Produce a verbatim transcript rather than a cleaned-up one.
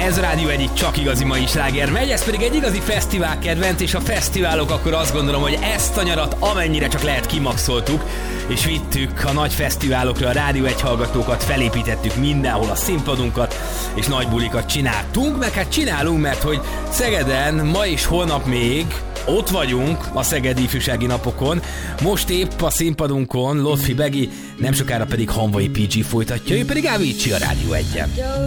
ez a Rádió egyik csak igazi mai sláger megy, ez pedig egy igazi fesztivál kedvenc, és a fesztiválok akkor azt gondolom, hogy ezt a nyarat amennyire csak lehet kimaxoltuk, és vittük a nagy fesztiválokra a Rádió egy hallgatókat, felépítettük mindenhol a színpadunkat, és nagy bulikat csináltunk, meg hát csinálunk, mert hogy Szegeden ma és holnap még ott vagyunk a Szegedi Ifjúsági Napokon. Most épp a színpadunkon Lotfi Begi, nem sokára pedig Hanvai pé gé folytatja, ő pedig Avicii a Rádió egyen.